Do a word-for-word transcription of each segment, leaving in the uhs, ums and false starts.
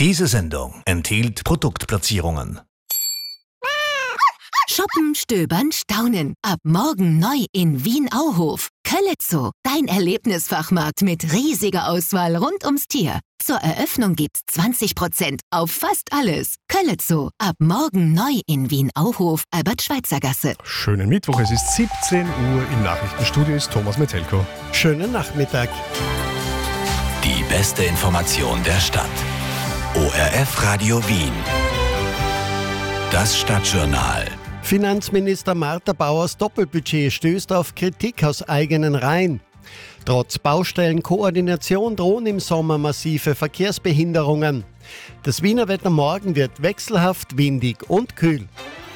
Diese Sendung enthielt Produktplatzierungen. Shoppen, stöbern, staunen. Ab morgen neu in Wien-Auhof. Köllezoo, dein Erlebnisfachmarkt mit riesiger Auswahl rund ums Tier. Zur Eröffnung gibt's zwanzig Prozent auf fast alles. Köllezoo, ab morgen neu in Wien-Auhof, Albert-Schweitzer-Gasse. Schönen Mittwoch, es ist siebzehn Uhr, im Nachrichtenstudio ist Thomas Metelko. Schönen Nachmittag. Die beste Information der Stadt. O R F Radio Wien. Das Stadtjournal. Finanzminister Martha Bauers Doppelbudget stößt auf Kritik aus eigenen Reihen. Trotz Baustellenkoordination drohen im Sommer massive Verkehrsbehinderungen. Das Wiener Wetter morgen wird wechselhaft, windig und kühl.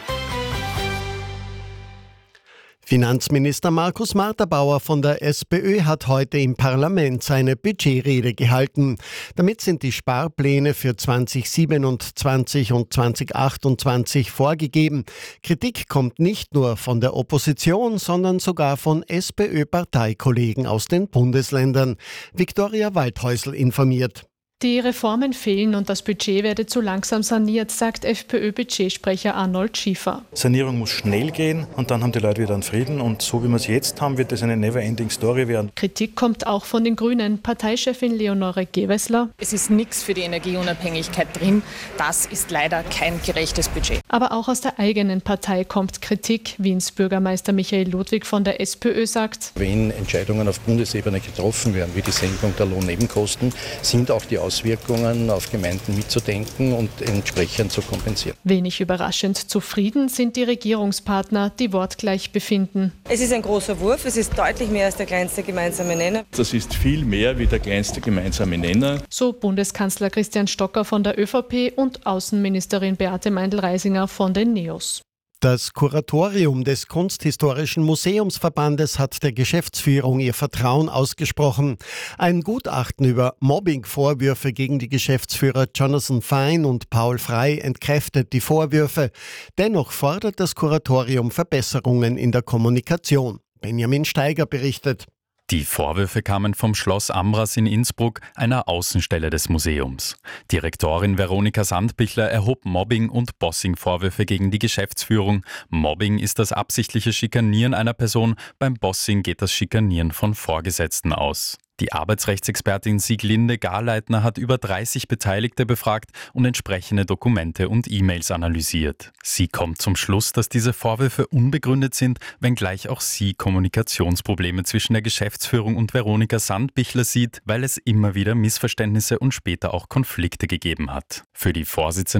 Finanzminister Markus Martha-Bauer von der SPÖ hat heute im Parlament seine Budgetrede gehalten. Damit sind die Sparpläne für zwanzig siebenundzwanzig und zwanzig achtundzwanzig vorgegeben. Kritik kommt nicht nur von der Opposition, sondern sogar von SPÖ-Parteikollegen aus den Bundesländern. Viktoria Waldhäusl informiert. Die Reformen fehlen und das Budget werde zu langsam saniert, sagt FPÖ-Budgetsprecher Arnold Schiefer. Sanierung muss schnell gehen und dann haben die Leute wieder einen Frieden. Und so wie wir es jetzt haben, wird das eine never-ending-Story werden. Kritik kommt auch von den Grünen. Parteichefin Leonore Gewessler. Es ist nichts für die Energieunabhängigkeit drin. Das ist leider kein gerechtes Budget. Aber auch aus der eigenen Partei kommt Kritik. Wiens Bürgermeister Michael Ludwig von der SPÖ sagt: Wenn Entscheidungen auf Bundesebene getroffen werden, wie die Senkung der Lohnnebenkosten, sind auch die Auswirkungen auf Gemeinden mitzudenken und entsprechend zu kompensieren. Wenig überraschend zufrieden sind die Regierungspartner, die wortgleich befinden. Es ist ein großer Wurf, es ist deutlich mehr als der kleinste gemeinsame Nenner. Das ist viel mehr wie der kleinste gemeinsame Nenner. So Bundeskanzler Christian Stocker von der ÖVP und Außenministerin Beate Meindl-Reisinger von den NEOS. Das Kuratorium des Kunsthistorischen Museumsverbandes hat der Geschäftsführung ihr Vertrauen ausgesprochen. Ein Gutachten über Mobbing-Vorwürfe gegen die Geschäftsführer Jonathan Fein und Paul Frey entkräftet die Vorwürfe. Dennoch fordert das Kuratorium Verbesserungen in der Kommunikation. Benjamin Steiger berichtet. Die Vorwürfe kamen vom Schloss Ambras in Innsbruck, einer Außenstelle des Museums. Direktorin Veronika Sandbichler erhob Mobbing- und Bossing-Vorwürfe gegen die Geschäftsführung. Mobbing ist das absichtliche Schikanieren einer Person, beim Bossing geht das Schikanieren von Vorgesetzten aus. Die Arbeitsrechtsexpertin Sieglinde Garleitner hat über dreißig Beteiligte befragt und entsprechende Dokumente und E-Mails analysiert. Sie kommt zum Schluss, dass diese Vorwürfe unbegründet sind, wenngleich auch sie Kommunikationsprobleme zwischen der Geschäftsführung und Veronika Sandbichler sieht, weil es immer wieder Missverständnisse und später auch Konflikte gegeben hat. Für die Vorsitzende